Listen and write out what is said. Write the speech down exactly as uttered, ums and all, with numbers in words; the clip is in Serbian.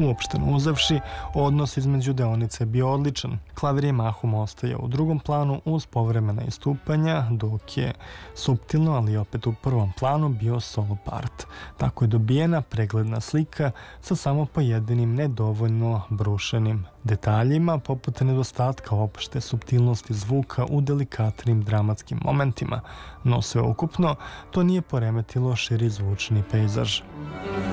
Uopšteno uzevši, odnos između deonice je bio odličan. Klavir je mahom ostajao u drugom planu uz povremena istupanja, dok je suptilno, ali opet u prvom planu bio solo part. Tako je dobijena pregledna slika sa samo pojedinim nedovoljno brušenim detaljima, poput nedostatka opšte suptilnosti zvuka u delikatnim dramatskim momentima, no sve ukupno to nije poremetilo širi zvučni pejzaž.